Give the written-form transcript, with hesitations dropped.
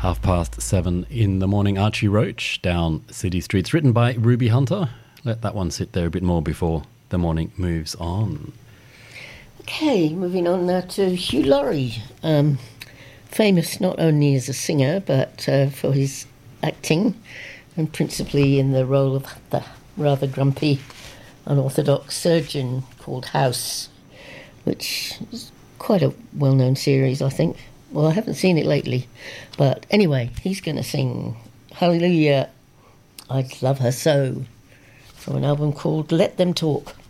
7:30 in the morning. Archie Roach, Down City Streets, written by Ruby Hunter. Let that one sit there a bit more before the morning moves on. Okay, moving on now to Hugh Laurie, famous not only as a singer but for his acting, and principally in the role of the rather grumpy, unorthodox surgeon called House, which is quite a well-known series, I think. Well, I haven't seen it lately, but anyway, he's going to sing Hallelujah, I Love Her So, from an album called Let Them Talk.